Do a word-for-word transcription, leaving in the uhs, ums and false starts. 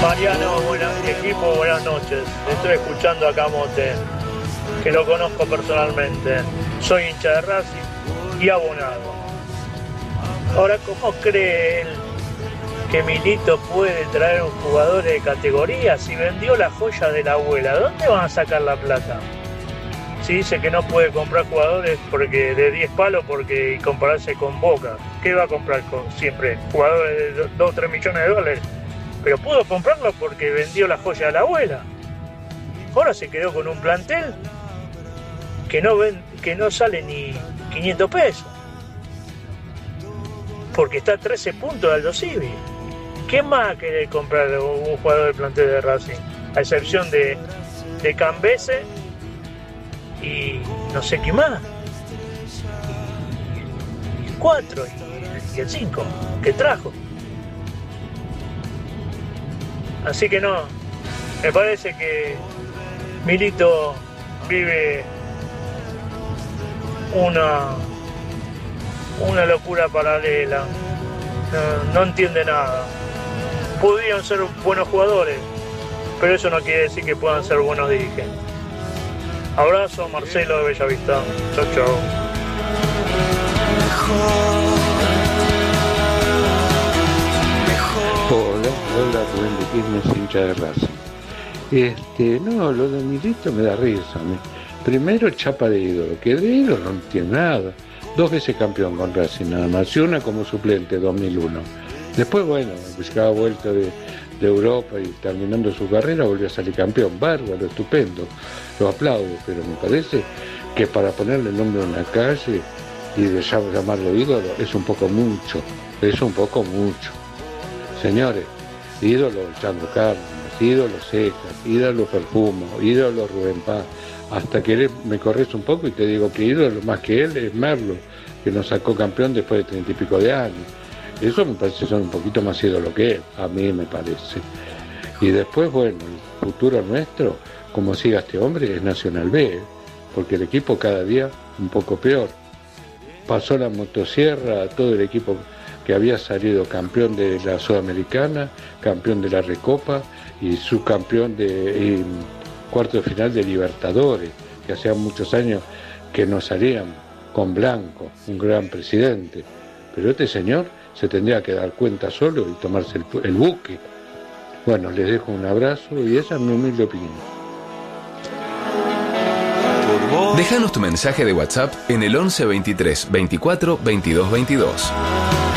Mariano, buenas, equipo, buenas noches. Estoy escuchando acá a Mote, que lo conozco personalmente. Soy hincha de Racing y abonado. Ahora, ¿cómo cree él que Milito puede traer un jugador de categoría si vendió la joya de la abuela? ¿Dónde van a sacar la plata? Si dice que no puede comprar jugadores porque de diez palos porque y compararse con Boca. ¿Qué va a comprar con siempre? Jugadores de dos o tres millones de dólares. Pero pudo comprarlo porque vendió la joya de la abuela. Ahora se quedó con un plantel que no, ven, que no sale ni quinientos pesos. Porque está a trece puntos de Aldo Civi. ¿Qué más quiere comprar un jugador del plantel de Racing? A excepción de, de Cambese y no sé qué más. Y el cuatro y, y el cinco que trajo. Así que no, me parece que Milito vive una, una locura paralela, no, no entiende nada. Podrían ser buenos jugadores, pero eso no quiere decir que puedan ser buenos dirigentes. Abrazo, Marcelo de Bellavista. Chau, chau. Hola, hola, Rubén de Quilmes, hincha de Racing. Este, no, lo de Milito me da risa. Me. Primero chapa de ídolo, que de ídolo no tiene nada. Dos veces campeón con Racing nada más, y una como suplente, dos mil uno. Después, bueno, buscaba vuelta de, de Europa y terminando su carrera volvió a salir campeón. Bárbaro, estupendo, lo aplaudo, pero me parece que para ponerle el nombre a una calle y de llamarlo ídolo es un poco mucho, es un poco mucho. Señores, ídolo Chango Cárdenas, ídolo Cejas, ídolo Perfumo, ídolo Rubén Paz. Hasta que me corres un poco y te digo que ídolo más que él es Merlo, que nos sacó campeón después de treinta y pico de años. Eso me parece son un poquito más ídolo que él, a mí me parece. Y después, bueno, el futuro nuestro, como siga este hombre, es Nacional B, ¿eh? Porque el equipo cada día un poco peor. Pasó la motosierra a todo el equipo que había salido campeón de la Sudamericana, campeón de la Recopa y subcampeón de y cuarto de final de Libertadores, que hacía muchos años que no salían con Blanco, un gran presidente. Pero este señor se tendría que dar cuenta solo y tomarse el, el buque. Bueno, les dejo un abrazo y esa es mi humilde opinión. Déjanos tu mensaje de WhatsApp en el once veintitrés veinticuatro veintidós veintidós.